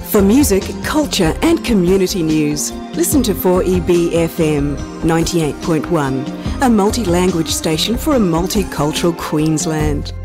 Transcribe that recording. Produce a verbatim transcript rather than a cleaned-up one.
For music, culture and community news, listen to four E B F M ninety-eight point one, a multi-language station for a multicultural Queensland.